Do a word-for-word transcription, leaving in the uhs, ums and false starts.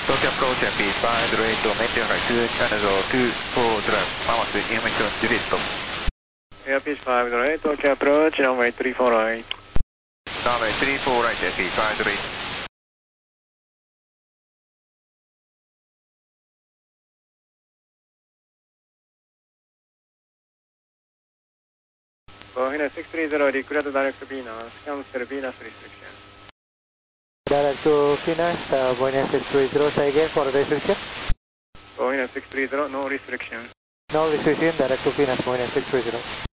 Tokyo approach F P five zero eight to maintain right to channel two four left, Mamas information Juliet. F P five zero eight, Tokyo approach, runway three four right. Runway three four right, F P five zero eight. Boeing six three zero, declared direct to Venus, cancel Venus restriction. Direct to Venus, uh, Boeing six three zero, say again for the restriction. Boeing six three zero, no restriction. No restriction, direct to Venus, Boeing six three zero.